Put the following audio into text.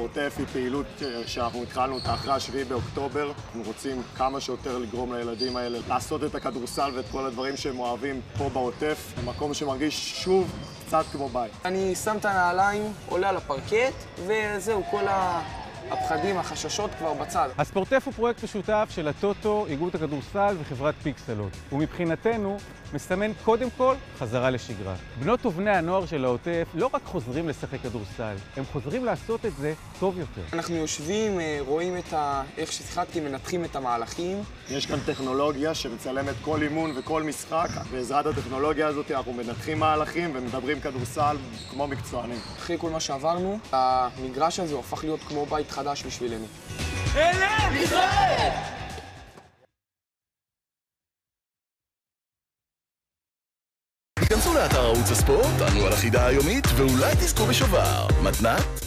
בעוטף היא פעילות שאנחנו התחלנו אותה אחרי ה7 באוקטובר. אנחנו רוצים כמה שיותר לגרום לילדים האלה לעשות את הכדורסל ואת כל הדברים שהם אוהבים פה בעוטף, במקום שמרגיש שוב קצת כמו בית. אני שם את הנעליים, עולה על הפרקט, וזהו, כל הפחדים, החששות כבר בצד. הספורטף הוא פרויקט משותף של הטוטו, איגוד הכדורסל וחברת פיקסלות. ומבחינתנו מסמן קודם כל חזרה לשגרה. בנות ובני הנוער של העוטף לא רק חוזרים לשחק כדורסל, הם חוזרים לעשות את זה טוב יותר. אנחנו יושבים, רואים איך ששיחקתי, מנתחים את המהלכים. יש כאן טכנולוגיה שמצלמת כל אימון וכל משחק. בעזרת הטכנולוגיה הזאת אנחנו מנתחים מהלכים ומדברים כדורסל כמו מקצוענים. אחרי כל מה שעברנו, המגרש הזה הפך להיות כמו בית חדש בשבילנו. אלה! ישראל! היכנסו לאתר ערוץ הספורט, ענו על החידה היומית ואולי תזכו בשובר. מתנת